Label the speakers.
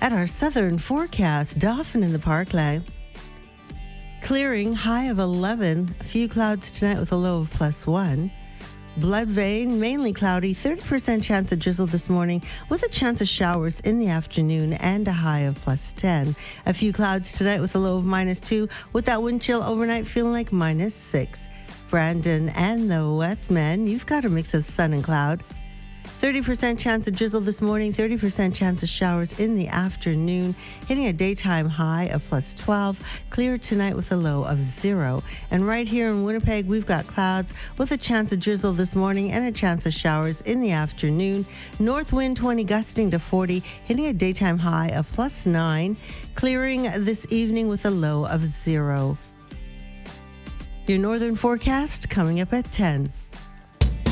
Speaker 1: At our southern forecast, Dauphin in the Parkland. Clearing, high of 11. A few clouds tonight with a low of +1. Blood Vein, mainly cloudy, 30% chance of drizzle this morning with a chance of showers in the afternoon and a high of +10. A few clouds tonight with a low of -2 with that wind chill overnight feeling like -6. Brandon and the Westmen, you've got a mix of sun and cloud. 30% chance of drizzle this morning, 30% chance of showers in the afternoon, hitting a daytime high of +12, clear tonight with a low of 0. And right here in Winnipeg, we've got clouds with a chance of drizzle this morning and a chance of showers in the afternoon. North wind 20 gusting to 40, hitting a daytime high of +9, clearing this evening with a low of 0. Your northern forecast coming up at 10.